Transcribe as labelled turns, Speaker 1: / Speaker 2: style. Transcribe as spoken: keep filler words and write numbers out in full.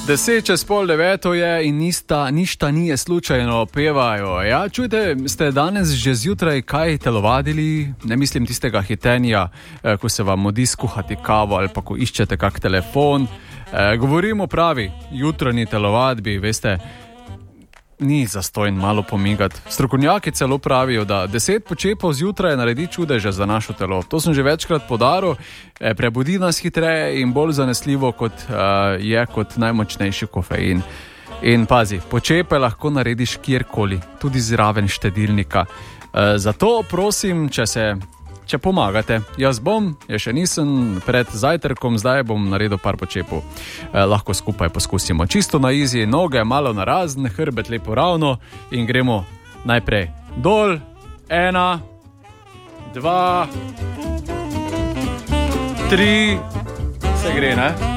Speaker 1: Deset čez pol deveto je in nista, ništa nije slučajno pevajo. Ja, čujte, ste danes že zjutraj kaj telovadili? Ne mislim tistega hitenja, eh, ko se vam modi skuhati kavo ali pa ko iščete kak telefon. Eh, govorimo pravi, jutranji telovadbi, veste, ni zastojn malo pomigati. Strokovnjaki celo pravijo, da deset počepov zjutraj naredi čudeže za našo telo. To sem že večkrat podaril, eh, prebudi nas hitreje in bolj zanesljivo, kot eh, je kot najmočnejši kofein. In pazi, počepe lahko narediš kjerkoli, tudi zraven štedilnika. Eh, zato prosim, če se... Če pomagate, jaz bom, jaz še nisem pred zajtrkom, zdaj bom naredil par počepov. Eh, lahko skupaj poskusimo. Čisto na izi, noge malo narazen, hrbet lepo ravno in gremo najprej dol. Ena, dva, tri, se gre, ne?